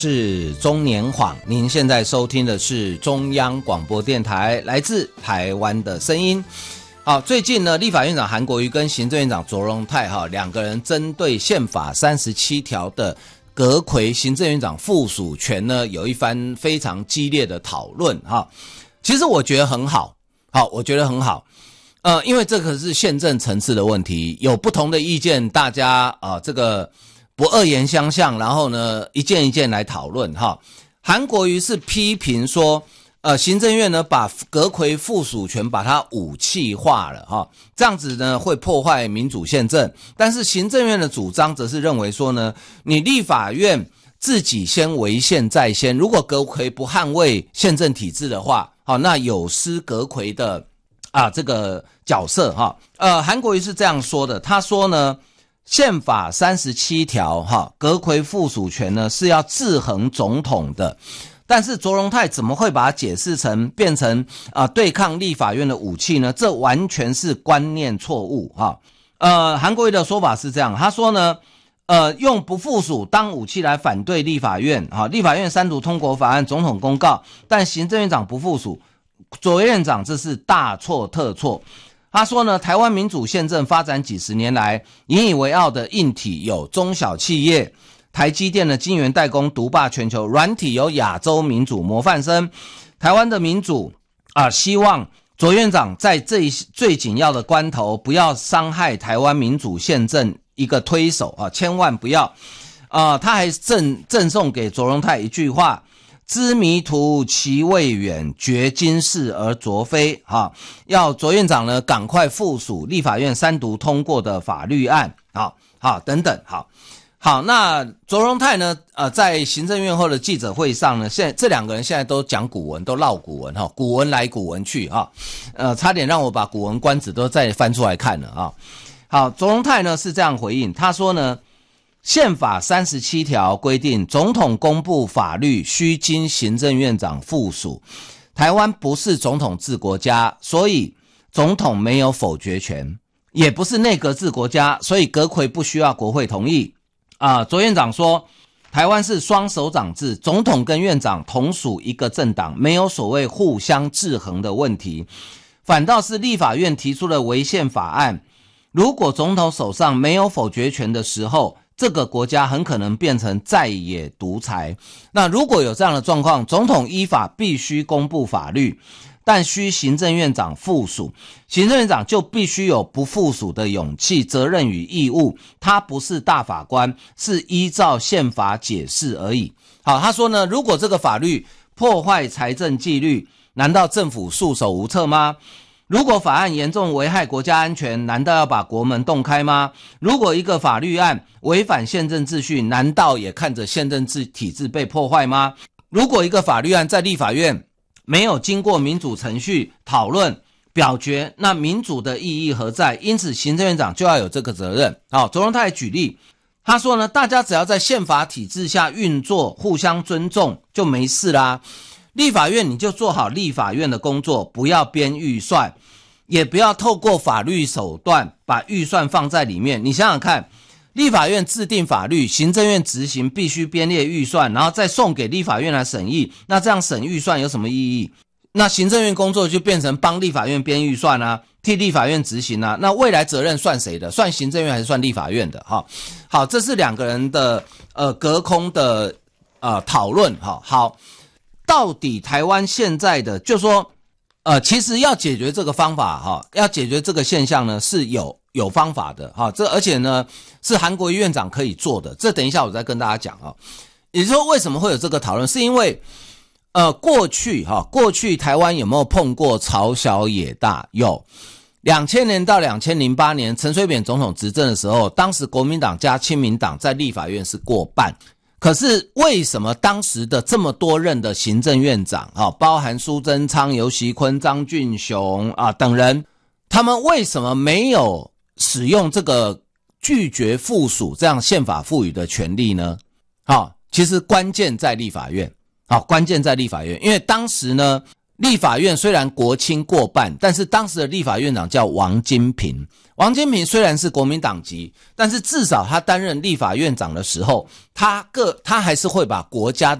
是中年晃，您现在收听的是中央广播电台来自台湾的声音。好，最近呢，立法院长韩国瑜跟行政院长卓荣泰两个人针对宪法37条的阁揆行政院长附属权呢，有一番非常激烈的讨论哈。其实我觉得很好，我觉得很好。因为这个是宪政层次的问题，有不同的意见，大家这个不恶言相向，然后呢一件一件来讨论哈。韩国瑜是批评说行政院呢把阁揆附属权把它武器化了哈，这样子呢会破坏民主宪政。但是行政院的主张则是认为说呢，你立法院自己先违宪在先，如果阁揆不捍卫宪政体制的话，那有失阁揆的这个角色哈。韩国瑜是这样说的，他说呢，宪法37条阁揆附属权呢是要制衡总统的。但是卓荣泰怎么会把它解释成变成对抗立法院的武器呢？这完全是观念错误哈。韩国瑜的说法是这样，他说呢，用不附属当武器来反对立法院立法院3读通过法案、总统公告，但行政院长不附属，卓院长这是大错特错。他说呢，台湾民主宪政发展几十年来，引以为傲的硬体有中小企业。台积电的晶圆代工独霸全球，软体有亚洲民主模范生。台湾的民主希望卓院长在这最紧要的关头不要伤害台湾民主宪政一个推手千万不要。他还赠送给卓荣泰一句话：知迷途其未远，觉今是而昨非要卓院长呢赶快附属立法院3读通过的法律案等等好，那卓荣泰呢在行政院后的记者会上呢，现在这两个人现在都讲古文，都唠古文古文来古文去差点让我把古文观止都再翻出来看了好，卓荣泰呢是这样回应，他说呢，宪法37条规定，总统公布法律须经行政院长附属。台湾不是总统制国家，所以总统没有否决权，也不是内阁制国家，所以阁揆不需要国会同意。卓院长说，台湾是双首长制，总统跟院长同属一个政党，没有所谓互相制衡的问题，反倒是立法院提出了违宪法案，如果总统手上没有否决权的时候，这个国家很可能变成在野独裁。那如果有这样的状况，总统依法必须公布法律，但需行政院长附属，行政院长就必须有不附属的勇气、责任与义务，他不是大法官，是依照宪法解释而已。好，他说呢，如果这个法律破坏财政纪律，难道政府束手无策吗？如果法案严重危害国家安全，难道要把国门洞开吗？如果一个法律案违反宪政秩序，难道也看着宪政体制被破坏吗？如果一个法律案在立法院没有经过民主程序讨论表决，那民主的意义何在？因此行政院长就要有这个责任。卓荣泰举例，他说呢，大家只要在宪法体制下运作，互相尊重就没事啦。立法院你就做好立法院的工作，不要编预算，也不要透过法律手段把预算放在里面。你想想看，立法院制定法律，行政院执行必须编列预算，然后再送给立法院来审议，那这样审预算有什么意义？那行政院工作就变成帮立法院编预算替立法院执行那未来责任算谁的？算行政院还是算立法院的好，这是两个人的隔空的讨论好，到底台湾现在的就说其实要解决这个方法要解决这个现象呢是有方法的这而且呢是韩国瑜院长可以做的，这等一下我再跟大家讲也就是说为什么会有这个讨论，是因为过去台湾有没有碰过朝小野大？有。2000年到2008年陈水扁总统执政的时候，当时国民党加亲民党在立法院是过半。可是为什么当时的这么多任的行政院长包含苏贞昌、游锡堃、张俊雄等人，他们为什么没有使用这个拒绝附属这样宪法赋予的权利呢？其实关键在立法院关键在立法院，因为当时呢立法院虽然国亲过半，但是当时的立法院长叫王金平。王金平虽然是国民党籍，但是至少他担任立法院长的时候，他还是会把国家